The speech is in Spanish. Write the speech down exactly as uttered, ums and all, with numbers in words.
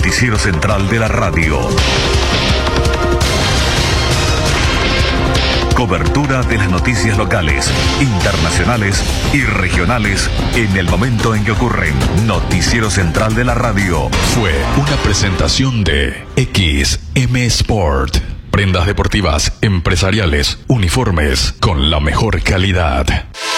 Noticiero Central de la Radio. Cobertura de las noticias locales, internacionales y regionales en el momento en que ocurren. Noticiero Central de la Radio. Fue una presentación de X M Sport. Prendas deportivas, empresariales, uniformes con la mejor calidad.